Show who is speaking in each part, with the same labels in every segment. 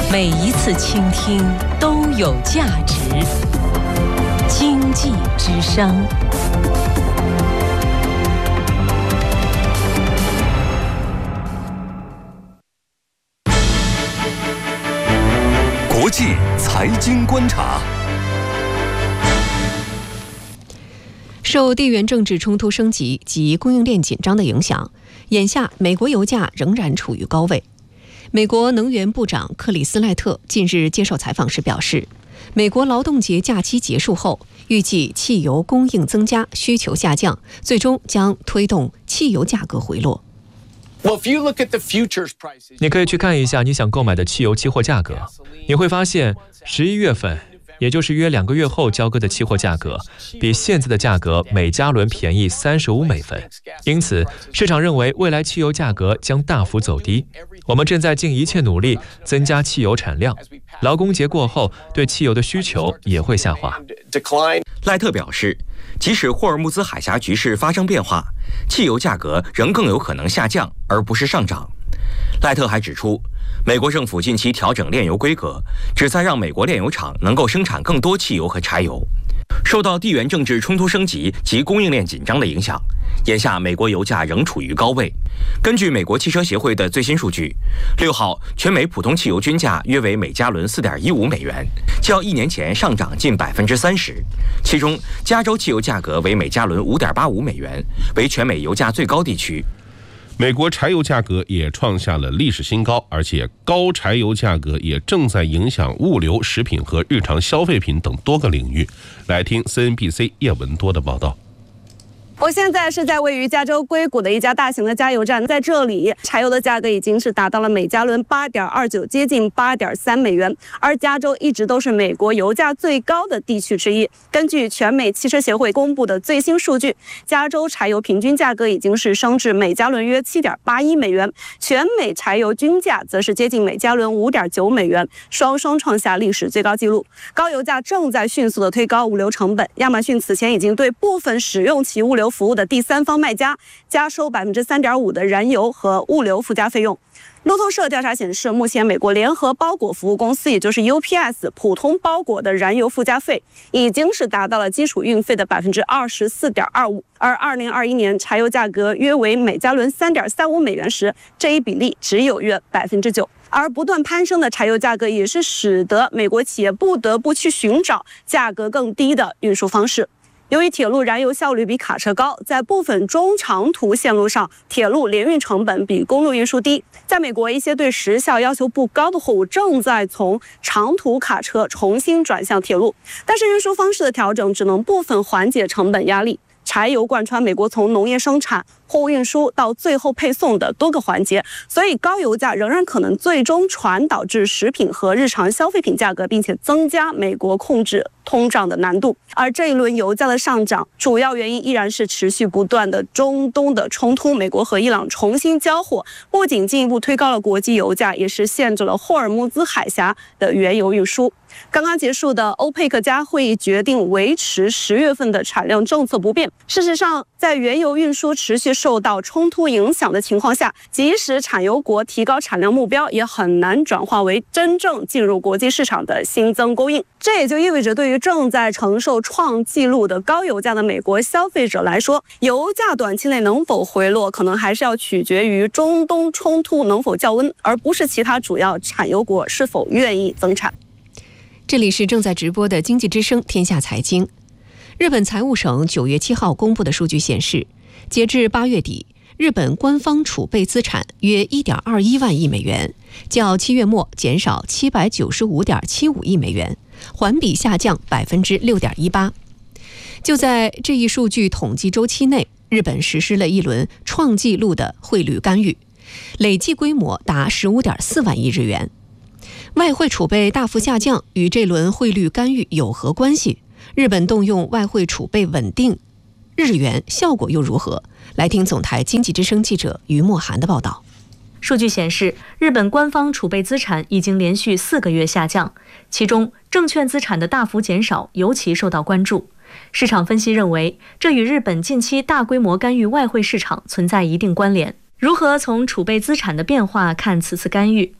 Speaker 1: 每一次倾听都有价值。经济之声。
Speaker 2: 国际财经观察。
Speaker 3: 受地缘政治冲突升级及供应链紧张的影响，眼下美国油价仍然处于高位。美国能源部长克里斯赖特近日接受采访时表示，美国劳动节假期结束后，预计汽油供应增加，需求下降，最终将推动汽油价格回落。
Speaker 4: 你可以去看一下你想购买的汽油期货价格，你会发现11月份，也就是约2个月后交割的期货价格，比现在的价格每加仑便宜35美分。因此，市场认为未来汽油价格将大幅走低。我们正在尽一切努力增加汽油产量。劳工节过后，对汽油的需求也会下滑。
Speaker 5: 赖特表示，即使霍尔木兹海峡局势发生变化，汽油价格仍更有可能下降，而不是上涨。赖特还指出，美国政府近期调整炼油规格，旨在让美国炼油厂能够生产更多汽油和柴油。受到地缘政治冲突升级及供应链紧张的影响，眼下美国油价仍处于高位。根据美国汽车协会的最新数据，6号全美普通汽油均价约为每加仑4.15美元，较1年前上涨近30%。其中，加州汽油价格为每加仑5.85美元，为全美油价最高地区。
Speaker 6: 美国柴油价格也创下了历史新高，而且高柴油价格也正在影响物流、食品和日常消费品等多个领域。来听 CNBC 叶文多的报道。
Speaker 7: 我现在是在位于加州硅谷的一家大型的加油站，在这里，柴油的价格已经是达到了每加仑8.29，接近8.3美元。而加州一直都是美国油价最高的地区之一。根据全美汽车协会公布的最新数据，加州柴油平均价格已经是升至每加仑约7.81美元，全美柴油均价则是接近每加仑5.9美元，双创下历史最高纪录。高油价正在迅速的推高物流成本。亚马逊此前已经对部分使用其物流服务的第三方卖家加收3.5%的燃油和物流附加费用。路透社调查显示，目前美国联合包裹服务公司，也就是 UPS 普通包裹的燃油附加费已经是达到了基础运费的24.25%，而2021年柴油价格约为每加仑3.35美元时，这一比例只有约9%。而不断攀升的柴油价格也是使得美国企业不得不去寻找价格更低的运输方式。由于铁路燃油效率比卡车高，在部分中长途线路上，铁路联运成本比公路运输低。在美国，一些对时效要求不高的货物正在从长途卡车重新转向铁路，但是运输方式的调整只能部分缓解成本压力。柴油贯穿美国从农业生产、货物运输到最后配送的多个环节，所以高油价仍然可能最终传导至食品和日常消费品价格，并且增加美国控制通胀的难度。而这一轮油价的上涨，主要原因依然是持续不断的中东的冲突。美国和伊朗重新交火，不仅进一步推高了国际油价，也是限制了霍尔木兹海峡的原油运输。刚刚结束的欧佩克加会议决定维持10月份的产量政策不变。事实上，在原油运输持续受到冲突影响的情况下，即使产油国提高产量目标，也很难转化为真正进入国际市场的新增供应。这也就意味着，对于正在承受创纪录的高油价的美国消费者来说，油价短期内能否回落，可能还是要取决于中东冲突能否降温，而不是其他主要产油国是否愿意增产。
Speaker 3: 这里是正在直播的经济之声天下财经。日本财务省9月7号公布的数据显示，截至8月底，日本官方储备资产约1.21万亿美元，较7月末减少795.75亿美元，环比下降6.18%。就在这一数据统计周期内，日本实施了一轮创纪录的汇率干预，累计规模达15.4万亿日元。外汇储备大幅下降与这轮汇率干预有何关系？日本动用外汇储备稳定日元效果又如何？来听总台经济之声记者于墨涵的报道。
Speaker 8: 数据显示，日本官方储备资产已经连续4个月下降，其中证券资产的大幅减少尤其受到关注。市场分析认为，这与日本近期大规模干预外汇市场存在一定关联。如何从储备资产的变化看此次干预？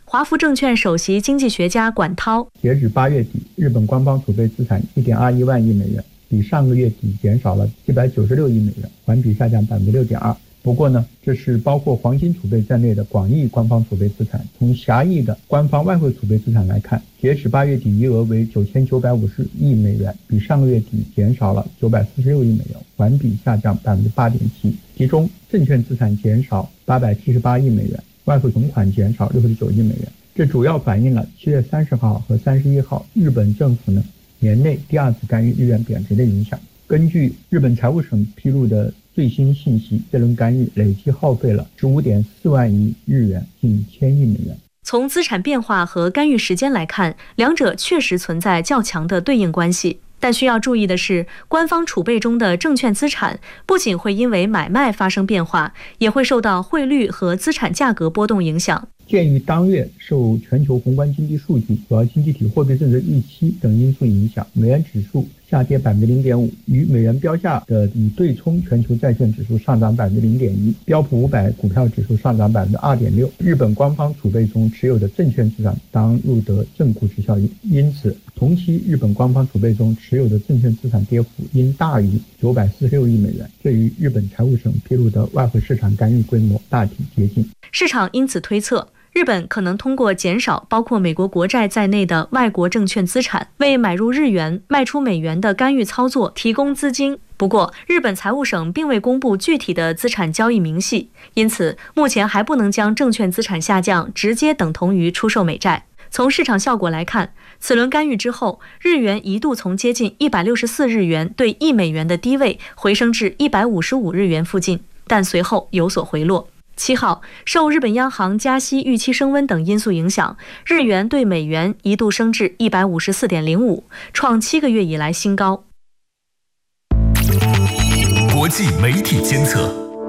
Speaker 8: 华福证券首席经济学家管涛，
Speaker 9: 截止8月底，日本官方储备资产1.21万亿美元，比上个月底减少了796亿美元，环比下降6.2%。不过呢，这是包括黄金储备在内的广义官方储备资产。从狭义的官方外汇储备资产来看，截止8月底余额为9950亿美元，比上个月底减少了946亿美元，环比下降8.7%。其中，证券资产减少878亿美元，外汇存款减少69亿美元。这主要反映了7月30号和31号日本政府年内第二次干预日元贬值的影响。根据日本财务省披露的最新信息，这轮干预累计耗费了15.4万亿日元，近1000亿美元。
Speaker 8: 从资产变化和干预时间来看，两者确实存在较强的对应关系。但需要注意的是，官方储备中的证券资产不仅会因为买卖发生变化，也会受到汇率和资产价格波动影响。
Speaker 9: 鉴于当月受全球宏观经济数据、主要经济体货币政策预期等因素影响，美元指数下跌0.5%，与美元标下的已对冲全球债券指数上涨0.1%，标普500股票指数上涨2.6%。日本官方储备中持有的证券资产当入得正估值效应，因此同期日本官方储备中持有的证券资产跌幅应大于946亿美元，这与日本财务省披露的外汇市场干预规模大体接近。
Speaker 8: 市场因此推测，日本可能通过减少包括美国国债在内的外国证券资产，为买入日元、卖出美元的干预操作提供资金。不过，日本财务省并未公布具体的资产交易明细，因此目前还不能将证券资产下降直接等同于出售美债。从市场效果来看，此轮干预之后，日元一度从接近164日元对1美元的低位回升至155日元附近，但随后有所回落。7号，受日本央行加息预期升温等因素影响，日元对美元一度升至154.05，创7个月以来新高。
Speaker 2: 国际媒体监测。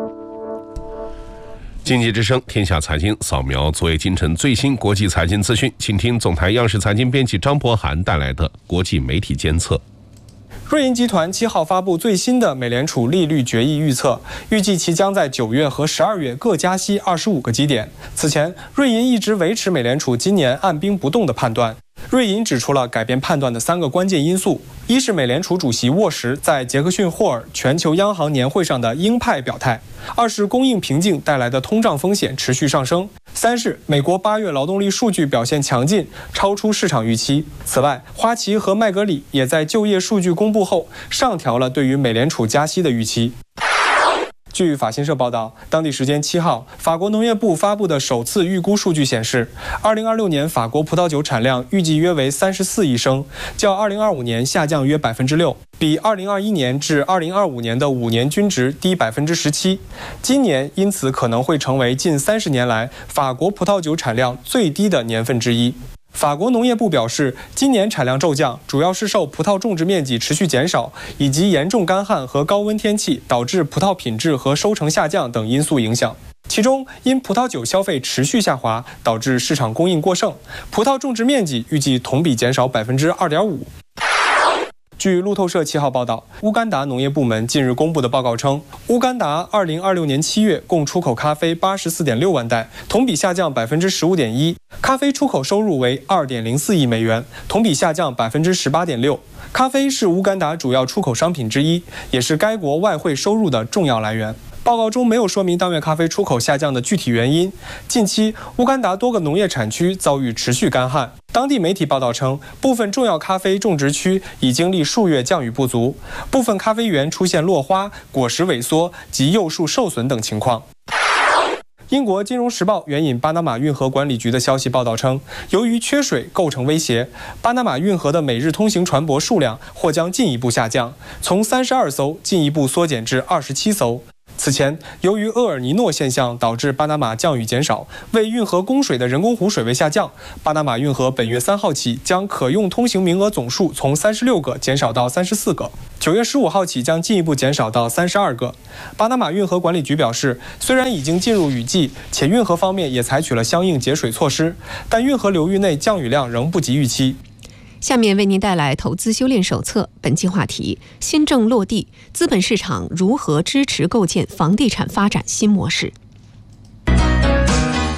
Speaker 6: 经济之声天下财经扫描昨夜今晨最新国际财经资讯，请听总台央视财经编辑张博涵带来的国际媒体监测。
Speaker 10: 瑞银集团7号发布最新的美联储利率决议预测，预计其将在9月和12月各加息25个基点。此前，瑞银一直维持美联储今年按兵不动的判断。瑞银指出了改变判断的3个关键因素：一是美联储主席沃什在杰克逊霍尔全球央行年会上的鹰派表态；二是供应瓶颈带来的通胀风险持续上升；三是美国8月劳动力数据表现强劲，超出市场预期。此外，花旗和麦格里也在就业数据公布后上调了对于美联储加息的预期。据法新社报道，当地时间7号，法国农业部发布的首次预估数据显示，2026年法国葡萄酒产量预计约为34亿升，较2025年下降约6%，比2021年至2025年的5年均值低17%。今年因此可能会成为近30年来法国葡萄酒产量最低的年份之一。法国农业部表示，今年产量骤降主要是受葡萄种植面积持续减少，以及严重干旱和高温天气导致葡萄品质和收成下降等因素影响。其中，因葡萄酒消费持续下滑，导致市场供应过剩，葡萄种植面积预计同比减少2.5%。据路透社7号报道，乌干达农业部门近日公布的报告称，乌干达2026年7月共出口咖啡84.6万袋，同比下降15.1%，咖啡出口收入为2.04亿美元，同比下降18.6%。咖啡是乌干达主要出口商品之一，也是该国外汇收入的重要来源。报告中没有说明当月咖啡出口下降的具体原因。近期，乌干达多个农业产区遭遇持续干旱。当地媒体报道称，部分重要咖啡种植区已经历数月降雨不足，部分咖啡园出现落花、果实萎缩及幼树受损等情况。英国《金融时报》援引巴拿马运河管理局的消息报道称，由于缺水构成威胁，巴拿马运河的每日通行船舶数量或将进一步下降，从32艘进一步缩减至27艘。此前，由于厄尔尼诺现象导致巴拿马降雨减少，为运河供水的人工湖水位下降，巴拿马运河本月3号起将可用通行名额总数从36个减少到34个，9月15号起将进一步减少到32个。巴拿马运河管理局表示，虽然已经进入雨季，且运河方面也采取了相应节水措施，但运河流域内降雨量仍不及预期。
Speaker 3: 下面为您带来投资修炼手册，本期话题：新政落地，资本市场如何支持构建房地产发展新模式？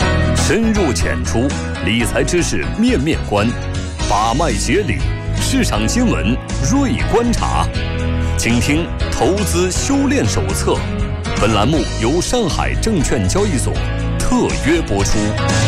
Speaker 11: 深入浅出，理财知识面面观，把脉解理，市场新闻锐观察。请听《投资修炼手册》，本栏目由上海证券交易所特约播出。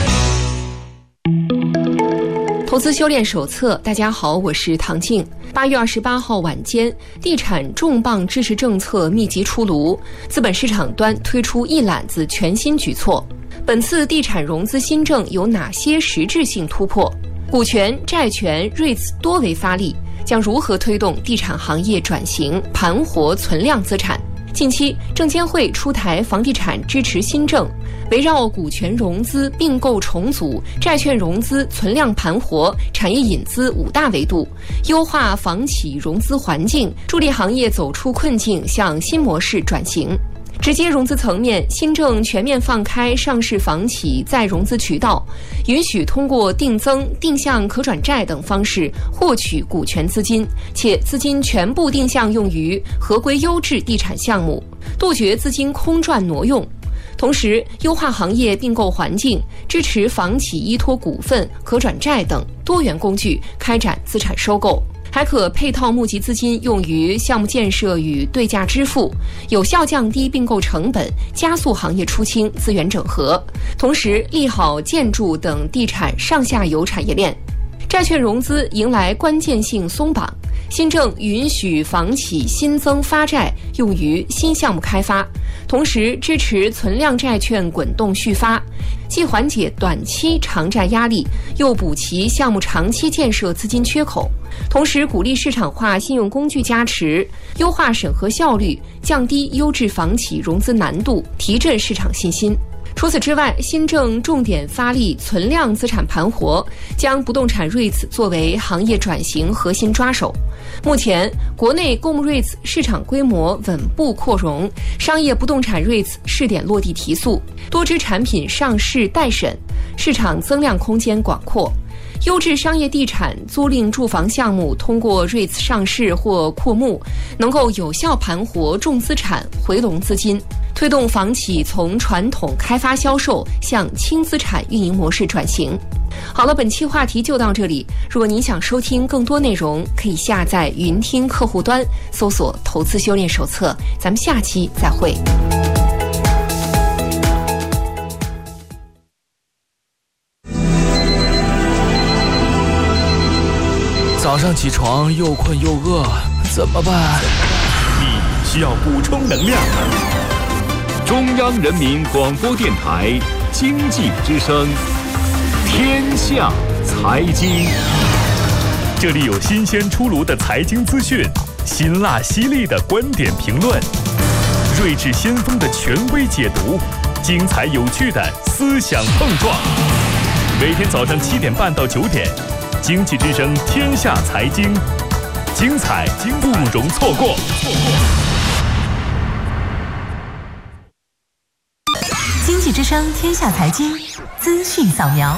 Speaker 3: 投资修炼手册，大家好，我是唐静。8月28号晚间，地产重磅支持政策密集出炉，资本市场端推出一揽子全新举措。本次地产融资新政有哪些实质性突破？股权、债权、REITs 多维发力，将如何推动地产行业转型、盘活存量资产？近期，证监会出台房地产支持新政，围绕股权融资、并购重组、债券融资、存量盘活、产业引资5大维度，优化房企融资环境，助力行业走出困境，向新模式转型。直接融资层面，新政全面放开上市房企再融资渠道，允许通过定增、定向可转债等方式获取股权资金，且资金全部定向用于合规优质地产项目，杜绝资金空转挪用。同时，优化行业并购环境，支持房企依托股份、可转债等多元工具开展资产收购。还可配套募集资金用于项目建设与对价支付，有效降低并购成本，加速行业出清、资源整合，同时利好建筑等地产上下游产业链。债券融资迎来关键性松绑，新政允许房企新增发债用于新项目开发，同时支持存量债券滚动续发，既缓解短期偿债压力，又补齐项目长期建设资金缺口，同时鼓励市场化信用工具加持，优化审核效率，降低优质房企融资难度，提振市场信心。除此之外，新政重点发力存量资产盘活，将不动产 REITs 作为行业转型核心抓手。目前，国内公募 REITs 市场规模稳步扩容，商业不动产 REITs 试点落地提速，多支产品上市待审，市场增量空间广阔。优质商业地产租赁住房项目通过 REITs 上市或扩募，能够有效盘活重资产，回笼资金，推动房企从传统开发销售向轻资产运营模式转型。好了，本期话题就到这里。如果您想收听更多内容，可以下载云听客户端，搜索“投资修炼手册”。咱们下期再会。
Speaker 12: 早上起床又困又饿，怎么办？
Speaker 2: 你需要补充能量。中央人民广播电台经济之声，天下财经。这里有新鲜出炉的财经资讯，辛辣犀利的观点评论，睿智先锋的权威解读，精彩有趣的思想碰撞。每天早上7点半到9点。经济之声天下财经，精彩不容错过。
Speaker 1: 经济之声天下财经资讯扫描。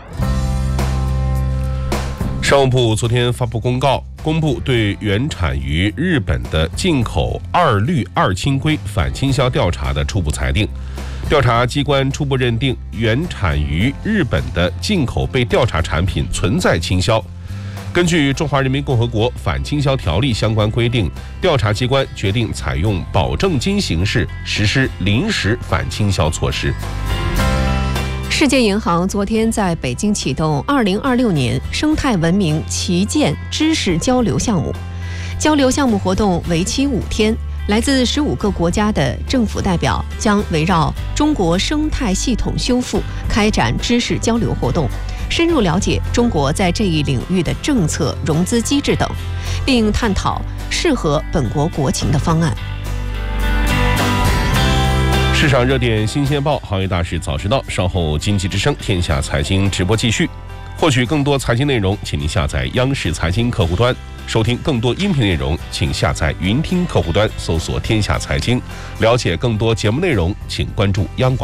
Speaker 6: 商务部昨天发布公告，公布对原产于日本的进口2氯2氢硅反倾销调查的初步裁定。调查机关初步认定，原产于日本的进口被调查产品存在倾销。根据《中华人民共和国反倾销条例》相关规定，调查机关决定采用保证金形式实施临时反倾销措施。
Speaker 3: 世界银行昨天在北京启动2026年生态文明旗舰知识交流项目。交流项目活动为期5天。来自15个国家的政府代表将围绕中国生态系统修复开展知识交流活动，深入了解中国在这一领域的政策、融资机制等，并探讨适合本国国情的方案。
Speaker 6: 市场热点新鲜报，行业大事早知道。稍后经济之声天下财经直播继续。获取更多财经内容，请您下载央视财经客户端。收听更多音频内容，请下载云听客户端，搜索天下财经。了解更多节目内容，请关注央广。